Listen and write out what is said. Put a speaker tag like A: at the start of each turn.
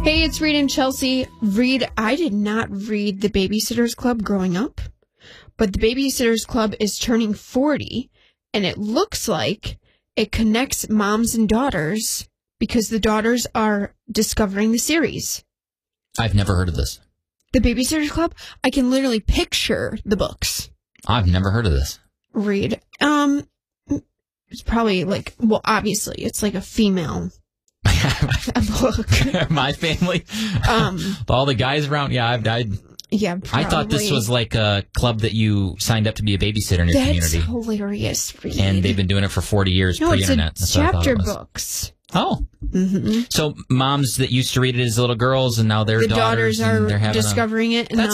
A: Hey, it's Reed and Chelsea. Reed, I did not read The Babysitter's Club growing up, but The Babysitter's Club is turning 40, and it looks like it connects moms and daughters because the daughters are discovering the series.
B: I've never heard of this.
A: The Babysitter's Club? I can literally picture the books.
B: I've never heard of this.
A: Reed. It's probably like, well, obviously, it's like a female book.
B: My family? All the guys around? Yeah,
A: yeah, probably.
B: I thought this was like a club that you signed up to be a babysitter in your community.
A: That's hilarious, Reed.
B: And they've been doing it for 40 years pre-internet.
A: It's chapter books.
B: Oh. Mm-hmm. So moms that used to read it as little girls and now they're
A: daughters are
B: and they're having
A: discovering it. And